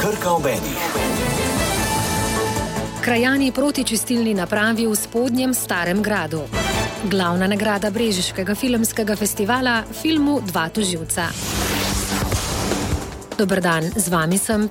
Krka ob eni. Krajani proti čistilni napravi v Spodnjem Starem gradu. Glavna nagrada Brežiškega filmskega festivala filmu Dva tožilca. Dober dan, z vami sem